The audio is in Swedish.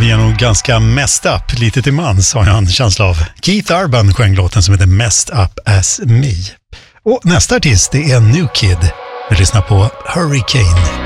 Vi är nog ganska messed up, lite till mans har jag en känsla av. Keith Urban sjöng låten som heter Messed Up As Me. Och nästa artist det är New Kid. Vi lyssnar på Hurricane.